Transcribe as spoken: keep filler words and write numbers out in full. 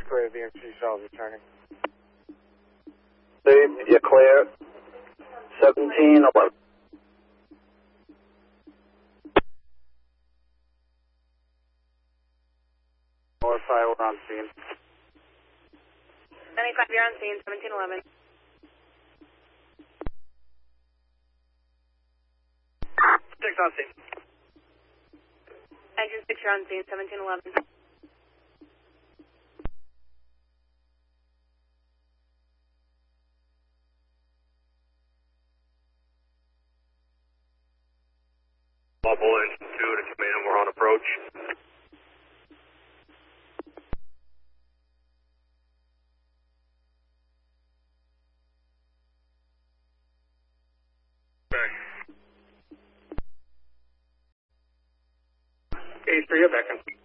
clear. The M C cells returning. Lead, you're clear. seventeen eleven. Notify, we're on scene. ninety-five, you're on scene, seventeen eleven. Six on scene. Engine six, you're on scene, seventeen eleven. Level engine two to command, we're on approach. eight three, you're back in.